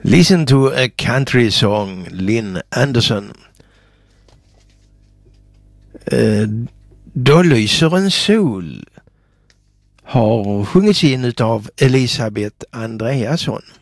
Listen to a country song, Lynn Anderson. Då lyser en sol har sjungits in av Elisabeth Andreasson.